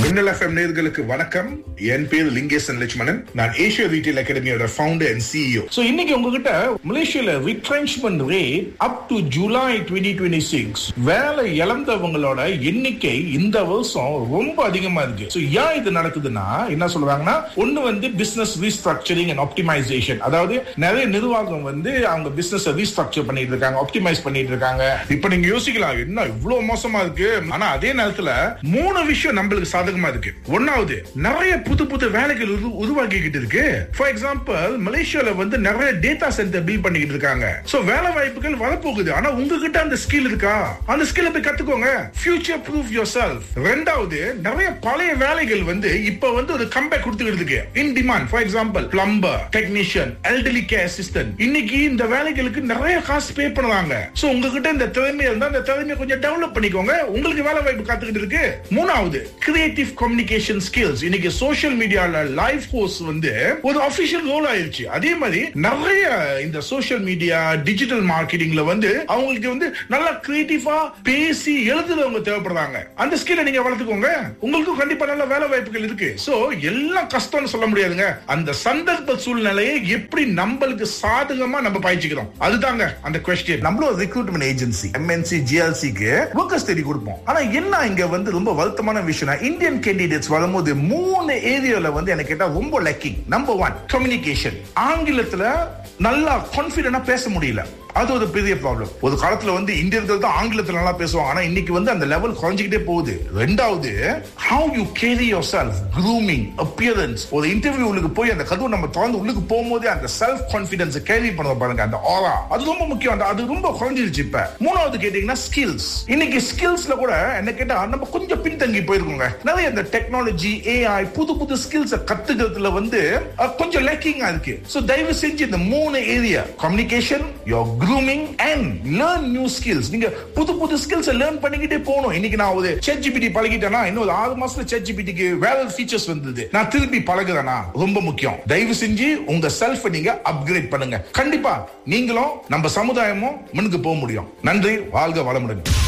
மின்னல் FM நேயர்களுக்கு வணக்கம். என் பேர் லிங்கேசன் லட்சுமணன். நான் Asia retail அகாடமியோட founder and CEO. So இன்னைக்கு உங்ககிட்ட மலேசியால ரிட்ரென்ச்மென்ட் ரேட் அப் டு ஜூலை 2026 வேலை இழந்தவங்களோட எண்ணிக்கை இந்த வருஷம் ரொம்ப அதிகமா இருக்கு. சோ ஏன் இது நடக்குதுன்னா என்ன சொல்றாங்கன்னா, ஒன்னு வந்து பிசினஸ் ரீஸ்ட்ரக்சரிங் அண்ட் ஆப்டிமைசேஷன். அதாவது நிறைய நிர்வாகம் வந்து அவங்க பிசினஸ் ரீஸ்ட்ரக்சர் பண்ணிட்டு இருக்காங்க, ஆப்டிமைஸ் பண்ணிட்டு இருக்காங்க. இப்ப நீங்க யோசிக்கலாம், என்ன இவ்வளவு மோசமா இருக்கு. ஆனா அதே நேரத்துல 3 விஷயம் நம்மளுக்கு சாதகமா இருக்கு. ஒன்னாவது, நிறைய புது புது வேலைகள் உருவாக்கிக்கிட்டு இருக்கு. ஃபார் எக்ஸாம்பிள், மலேசியால வந்து நிறைய டேட்டா சென்டர் பில்ட் பண்ணிக்கிட்டு இருக்காங்க. சோ வேலை வாய்ப்புகள் வரப்போகுது. ஆனா உங்ககிட்ட அந்த ஸ்கில் இருக்கா? அந்த ஸ்கில்லை போய் கத்துக்கோங்க. Future proof your self. ரெண்டாவது, நிறைய பழைய வேலைகள் வந்து இப்ப வந்து ஒரு கம்பேக் கொடுத்துக்கிட்டு இருக்கு. In demand. For example, plumber, technician, elderly care assistant. இன்னைக்கு இந்த வேலைகளுக்கு நிறைய காசு பே பண்ணுவாங்க. சோ உங்ககிட்ட இந்த திறமை இருந்தா அந்த திறமையை கொஞ்சம் டெவலப் பண்ணிக்கோங்க. உங்களுக்கு வேலை வாய்ப்பு காத்துக்கிட்டு இருக்கு. மூணாவது, கிரியேட்டிவ் கம்யூனிகேஷன் ஸ்கில்ஸ். இன்னைக்கு சோஷியல் மீடியால லைவ் ஹோஸ்ட் வந்து ஒரு ஆபீஷியல் ரோல் ஆயிருச்சு. அதே மாதிரி நிறைய இந்த சோஷியல் மீடியா டிஜிட்டல் மார்க்கெட்டிங்ல வந்து அவங்களுக்கு வந்து நல்லா கிரியேட்டிவா பேசி எழுதுறவங்க தேவைப்படுறாங்க. அந்த ஸ்கில்லை நீங்க வளர்த்துக்கோங்க. உங்களுக்கும் கண்டிப்பா நல்ல வேலை வாய்ப்புகள் இருக்கு. சோ எல்லாம் கஷ்டம்னு சொல்ல முடியாதுங்க. அந்த சந்தர்ப்ப சூழ்நிலையை எப்படி நம்மளுக்கு சாதகமா நம்ம பாய்ச்சிக்கிறோம், அதுதாங்க அந்த கொஸ்டின். நம்மளும் ரெக்ரூட்மெண்ட் ஏஜென்சி MNC GLCக்கு ஒர்க்கர்ஸ் தேடி கொடுப்போம். ஆனா என்ன இங்க வந்து ரொம்ப வருத்தமான விஷயம், இந்தியன் கேண்டிடேட்ஸ் வரும்போது 3 ஏரியால வந்து எனக்கு கேட்டா ரொம்ப லேக்கிங். Number 1, communication. ஆங்கிலத்துல நல்லா கான்பிடென்ட்டா பேச முடியல. அது ஒரு பெரிய ப்ராப்ளம். ஒரு காலத்துல வந்து இந்தியர்கள் தான் ஆங்கிலத்துல நல்லா பேசுவாங்க. ஆனா இன்னைக்கு வந்து அந்த லெவல் குறைஞ்சிக்கிட்டே போகுது. ரெண்டாவது, how you carry yourself, grooming, appearance. ஒரு இன்டர்வியூக்கு போய் அந்த கதவு நம்ம திறந்து உள்ளுக்கு போகும்போது அந்த செல்ஃப் கான்பிடன்ஸ் கேரி பண்ணுவோம் பாருங்க, அந்த ஆரா, அது ரொம்ப முக்கியம். அது ரொம்ப குறைஞ்சிருச்சு இப்ப. மூணாவது கேட்டீங்கன்னா ஸ்கில்ஸ். இன்னைக்கு ஸ்கில்ஸ்ல கூட என்ன கேட்டா நம்ம கொஞ்சம் பின்தங்கி போயிருக்கோங்க. நிறைய இந்த டெக்னாலஜி, AI, புது புது ஸ்கில்ஸ் கத்துக்கிறதுல வந்து கொஞ்சம் லேக்கிங்கா இருக்கு. சோ தயவு செஞ்சு இந்த 3 area, communication, your grooming and learn new skills. நீங்க புது புது ஸ்கில்ஸ் லேர்ன் பண்ணிக்கிட்டே போகணும். இன்னைக்கு நான் ஒரு ChatGPT பழகிட்டேனா, இன்னும் ஒரு 6 மாசத்துல ChatGPTக்கு வேற ஃபீச்சர்ஸ் வந்தது, நான் திருப்பி பழகுறேனா, ரொம்ப முக்கியம். தயவு செஞ்சு உங்க செல்ஃப் நீங்க அப்கிரேட் பண்ணுங்க. கண்டிப்பா நீங்களும் நம்ம சமுதாயமும் முன்னுக்கு போக முடியும். நன்றி, வாழ்க வளமுடன்.